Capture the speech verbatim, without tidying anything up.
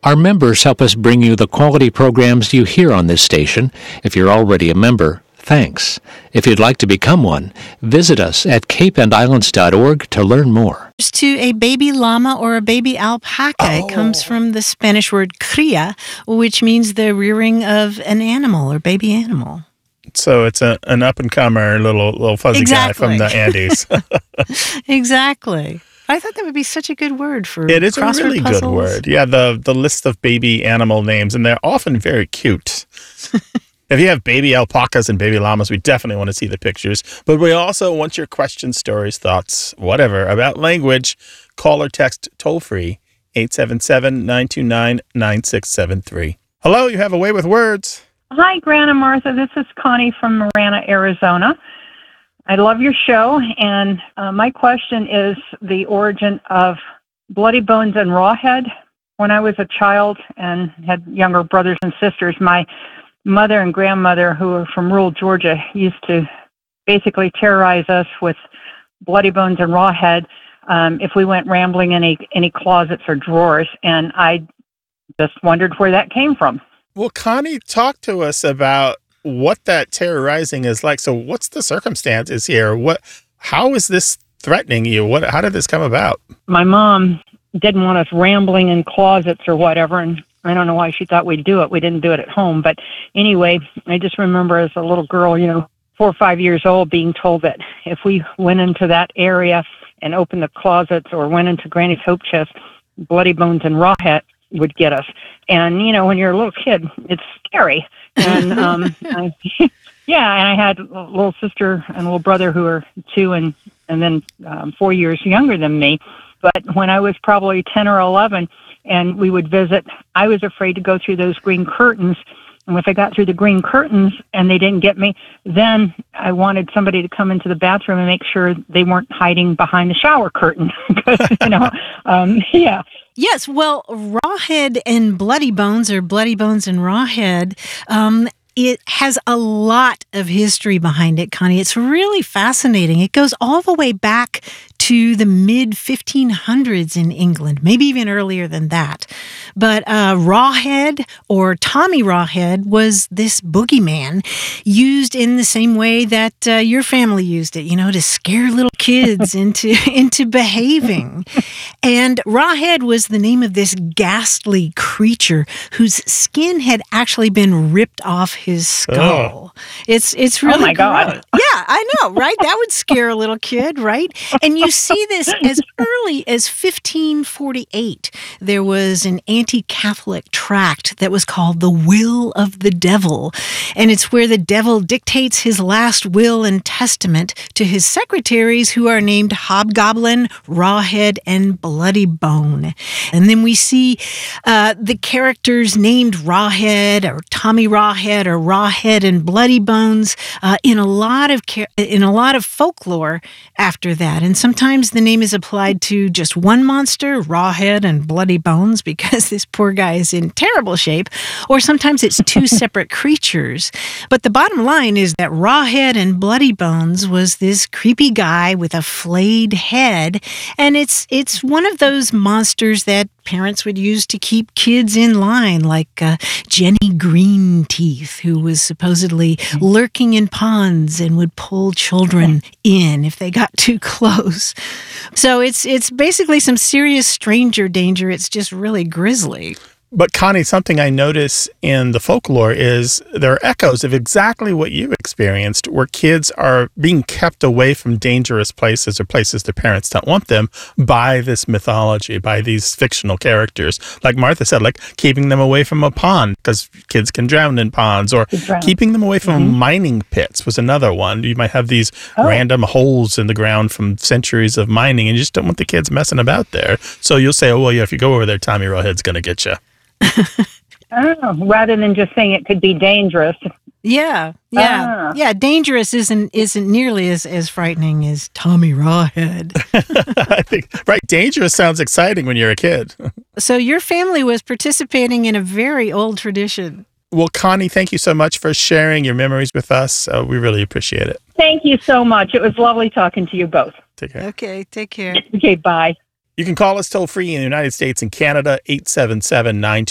Our members help us bring you the quality programs you hear on this station. If you're already a member, thanks. If you'd like to become one, visit us at cape and islands dot org to learn more. To a baby llama or a baby alpaca. Oh. It comes from the Spanish word cría, which means the rearing of an animal or baby animal. So it's a, an up-and-comer little little fuzzy Exactly. guy from the Andes. Exactly. I thought that would be such a good word for It is a crossword really puzzles. good word. Yeah, the, the list of baby animal names, and they're often very cute. If you have baby alpacas and baby llamas, we definitely want to see the pictures. But we also want your questions, stories, thoughts, whatever, about language. Call or text toll-free, eight seven seven, nine two nine, nine six seven three. Hello, you have a way with words. Hi, Gran and Martha. This is Connie from Marana, Arizona. I love your show, and uh, my question is the origin of Bloody Bones and Rawhead. When I was a child and had younger brothers and sisters, my mother and grandmother, who were from rural Georgia, used to basically terrorize us with Bloody Bones and Rawhead um, if we went rambling in any, any closets or drawers, and I just wondered where that came from. Well, Connie, talk to us about what that terrorizing is like. So what's the circumstances here? What, how is this threatening you? What, how did this come about? My mom didn't want us rambling in closets or whatever, and I don't know why she thought we'd do it. We didn't do it at home. But anyway, I just remember as a little girl, you know, four or five years old, being told that if we went into that area and opened the closets or went into Granny's hope chest, Bloody Bones and Rawhead would get us. And, you know, when you're a little kid, it's scary. And, um, I, yeah, and I had a little sister and a little brother who were two and, and then um, four years younger than me. But when I was probably ten or eleven and we would visit, I was afraid to go through those green curtains. And if I got through the green curtains and they didn't get me, then I wanted somebody to come into the bathroom and make sure they weren't hiding behind the shower curtain. Because, you know, um, yeah. Yes, well, Rawhead and Bloody Bones, or Bloody Bones and Rawhead, um, it has a lot of history behind it, Connie. It's really fascinating. It goes all the way back to the mid fifteen hundreds in England, maybe even earlier than that. But uh, Rawhead, or Tommy Rawhead, was this boogeyman used in the same way that uh, your family used it, you know, to scare little kids into, into behaving. And Rawhead was the name of this ghastly creature whose skin had actually been ripped off his skull. Oh. It's it's really oh my God. gross. Yeah, I know, right? That would scare a little kid, right? And you see this as early as fifteen forty-eight. There was an anti-Catholic tract that was called The Will of the Devil, and it's where the devil dictates his last will and testament to his secretaries, who are named Hobgoblin, Rawhead, and Bloody Bone. And then we see uh, the characters named Rawhead or Tommy Rawhead or Rawhead and Bloody Bones uh, in a lot of in a lot of folklore after that. And sometimes the name is applied to just one monster, Rawhead and Bloody Bones, because this poor guy is in terrible shape, or sometimes it's two separate creatures. But the bottom line is that Rawhead and Bloody Bones was this creepy guy with a flayed head, and it's it's one of those monsters that parents would use to keep kids in line, like uh, Jenny Greenteeth, who was supposedly lurking in ponds and would pull children in if they got too close. So it's it's basically some serious stranger danger. It's just really grisly. But Connie, something I notice in the folklore is there are echoes of exactly what you experienced, where kids are being kept away from dangerous places or places their parents don't want them by this mythology, by these fictional characters. Like Martha said, like keeping them away from a pond because kids can drown in ponds, or keeping them away from mm-hmm. mining pits was another one. You might have these oh. random holes in the ground from centuries of mining, and you just don't want the kids messing about there. So you'll say, oh, well, yeah, if you go over there, Tommy Rawhead's going to get you. Oh, rather than just saying it could be dangerous. Yeah, yeah, ah. yeah. Dangerous isn't isn't nearly as, as frightening as Tommy Rawhead. I think right. Dangerous sounds exciting when you're a kid. So your family was participating in a very old tradition. Well, Connie, thank you so much for sharing your memories with us. Uh, we really appreciate it. Thank you so much. It was lovely talking to you both. Take care. Okay, take care. Okay, bye. You can call us toll free in the United States and Canada, eight seven seven, nine